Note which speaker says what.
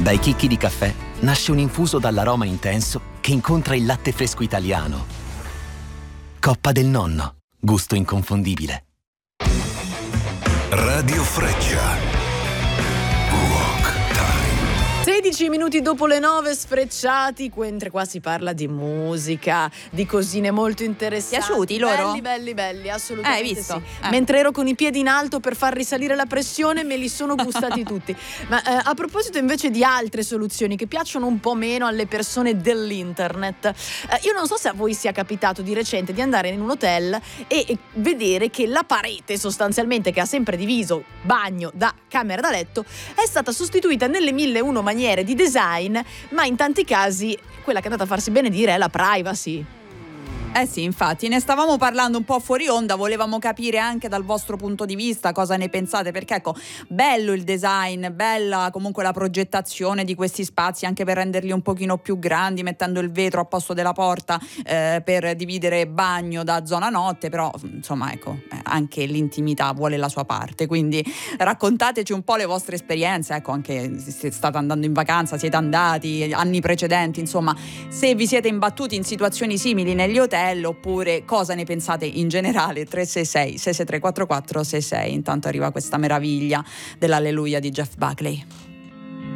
Speaker 1: Dai chicchi di caffè nasce un infuso dall'aroma intenso che incontra il latte fresco italiano. Coppa del Nonno, gusto inconfondibile.
Speaker 2: Radio Freccia. Rock Time.
Speaker 3: 16 minuti dopo le 9 sfrecciati, mentre qua si parla di musica, di cosine molto interessanti.
Speaker 4: Piaciuti loro?
Speaker 3: Belli, assolutamente
Speaker 4: Hai visto?
Speaker 3: sì. Mentre ero con i piedi in alto per far risalire la pressione, me li sono gustati tutti. Ma a proposito invece di altre soluzioni che piacciono un po' meno alle persone dell'internet, io non so se a voi sia capitato di recente di andare in un hotel e vedere che la parete sostanzialmente che ha sempre diviso bagno da camera da letto è stata sostituita nelle 1001 maniere di design, ma in tanti casi quella che è andata a farsi benedire è la privacy.
Speaker 4: Eh sì, infatti, ne stavamo parlando un po' fuori onda, volevamo capire anche dal vostro punto di vista cosa ne pensate, perché ecco, bello il design, bella comunque la progettazione di questi spazi, anche per renderli un pochino più grandi, mettendo il vetro a posto della porta per dividere bagno da zona notte, però insomma ecco, anche l'intimità vuole la sua parte, quindi raccontateci un po' le vostre esperienze, ecco, anche se state andando in vacanza, siete andati anni precedenti, insomma, se vi siete imbattuti in situazioni simili negli hotel, oppure cosa ne pensate in generale. 366 663 4466. Intanto arriva questa meraviglia dell'Alleluia di Jeff Buckley.